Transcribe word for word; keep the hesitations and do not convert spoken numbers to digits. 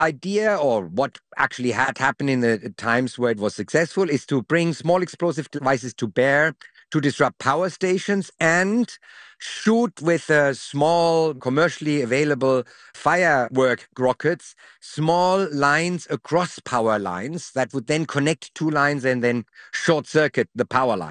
idea, or what actually had happened in the times where it was successful, is to bring small explosive devices to bear to disrupt power stations and shoot with uh, small commercially available firework rockets small lines across power lines that would then connect two lines and then short circuit the power line.